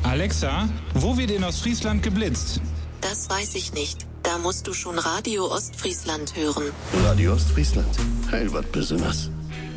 Alexa, wo wird in Ostfriesland geblitzt? Das weiß ich nicht. Da musst du schon Radio Ostfriesland hören. Radio Ostfriesland, heil wat besonders.